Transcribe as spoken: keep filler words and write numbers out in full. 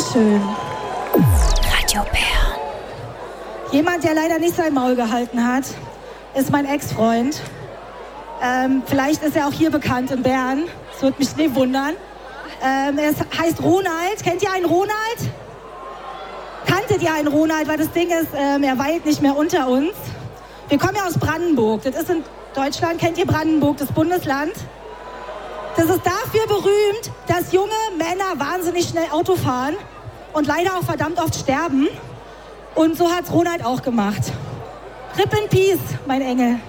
Dankeschön. Radio Bern. Jemand, der leider nicht sein Maul gehalten hat, ist mein Ex-Freund. Ähm, vielleicht ist er auch hier bekannt in Bern. Das würde mich nicht wundern. Ähm, er heißt Ronald. Kennt ihr einen Ronald? Kanntet ihr einen Ronald? Weil das Ding ist, ähm, er weilt nicht mehr unter uns. Wir kommen ja aus Brandenburg. Das ist in Deutschland. Kennt ihr Brandenburg, das Bundesland? Das ist dafür berühmt, dass junge Männer wahnsinnig schnell Auto fahren und leider auch verdammt oft sterben. Und so hat's Ronald auch gemacht. Rip in Peace, mein Engel.